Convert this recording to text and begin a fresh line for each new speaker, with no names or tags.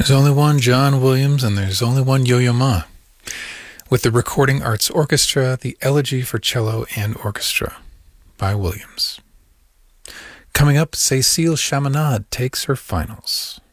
There's only one John Williams and there's only one Yo-Yo Ma. With the Recording Arts Orchestra, the Elegy for Cello and Orchestra by Williams. Coming up, Cécile Chaminade takes her finals.